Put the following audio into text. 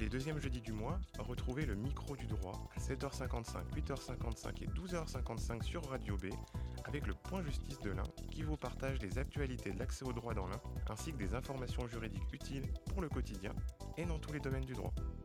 les deuxièmes jeudis du mois, retrouvez le micro du droit à 7h55, 8h55 et 12h55 sur Radio B avec le Point Justice de l'Ain qui vous partage les actualités de l'accès au droit dans l'Ain ainsi que des informations juridiques utiles pour le quotidien et dans tous les domaines du droit.